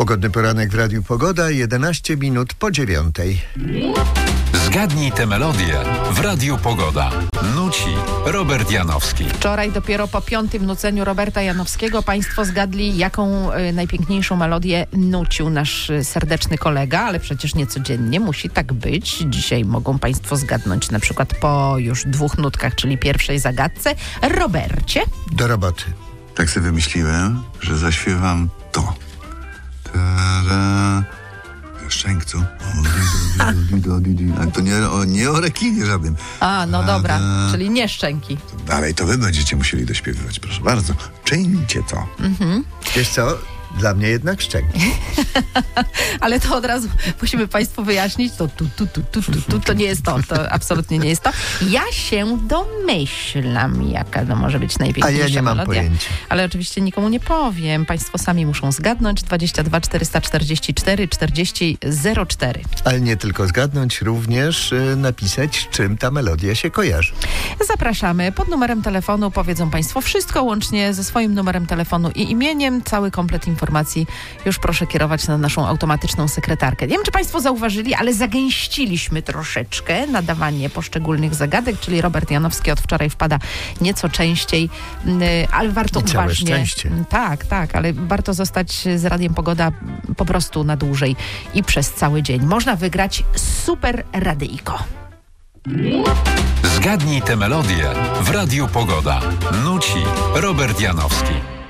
Pogodny poranek w Radiu Pogoda, 11 minut po 9:00. Zgadnij tę melodię w Radiu Pogoda. Nuci Robert Janowski. Wczoraj dopiero po 5. nuceniu Roberta Janowskiego Państwo zgadli, jaką najpiękniejszą melodię nucił nasz serdeczny kolega, ale przecież nie codziennie musi tak być. Dzisiaj mogą Państwo zgadnąć na przykład po już 2 nutkach, czyli pierwszej zagadce. Robercie? Do roboty. Tak sobie wymyśliłem, że zaśpiewam to. Ta-da. Szczękcu. To nie o rekinie żadnym. A, no dobra, czyli nie szczęki. Dalej to wy będziecie musieli dośpiewywać, proszę bardzo. Czyńcie to. Wiesz co? Dla mnie jednak szczęki. Ale to od razu musimy Państwu wyjaśnić, to nie jest to absolutnie nie jest to. Ja się domyślam, jaka to może być najpiękniejsza A ja nie mam melodia. pojęcia. Ale oczywiście nikomu nie powiem. Państwo sami muszą zgadnąć. 22 444 40 04. Ale nie tylko zgadnąć, również napisać, czym ta melodia się kojarzy. Zapraszamy. Pod numerem telefonu powiedzą Państwo wszystko, łącznie ze swoim numerem telefonu i imieniem. Cały komplet informacji już proszę kierować na naszą automatyczną sekretarkę. Nie wiem, czy Państwo zauważyli, ale zagęściliśmy troszeczkę nadawanie poszczególnych zagadek, czyli Robert Janowski od wczoraj wpada nieco częściej, ale warto I całe uważnie. szczęście. Tak, ale warto zostać z Radiem Pogoda po prostu na dłużej i przez cały dzień. Można wygrać super radyjko. Zgadnij tę melodię w Radiu Pogoda. Nuci Robert Janowski.